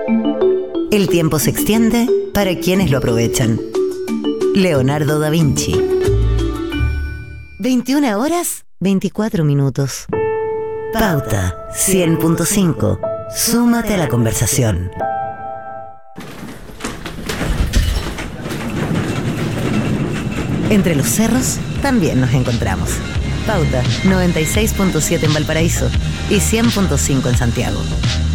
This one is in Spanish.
El tiempo se extiende para quienes lo aprovechan. Leonardo da Vinci. 21 horas, 24 minutos. Pauta 100.5. Súmate a la conversación. Entre los cerros también nos encontramos. Pauta 96.7 en Valparaíso y 100.5 en Santiago.